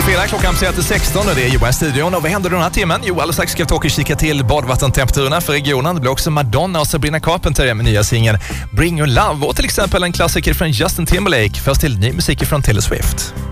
fredag, klockan passerar till 16 och det är Johan i studion. Och vad händer den här timmen? Jo, alldeles strax ska vi ta och kika till badvattentemperaturerna för regionen. Det blir också Madonna och Sabrina Carpenter med nya singeln Bring Your Love och till exempel en klassiker från Justin Timberlake. Först till ny musik från Taylor Swift.